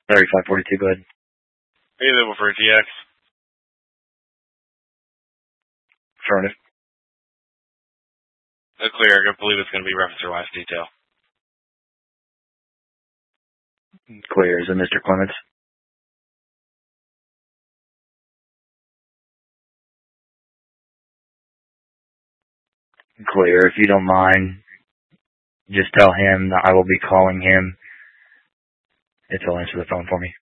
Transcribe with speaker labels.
Speaker 1: 3542, go ahead.
Speaker 2: Are you available for a TX?
Speaker 1: Affirmative.
Speaker 2: Clear. I believe it's going to be reference your last detail.
Speaker 1: Clear. Is it Mr. Clements? Clear. If you don't mind, just tell him that I will be calling him if he'll answer the phone for me.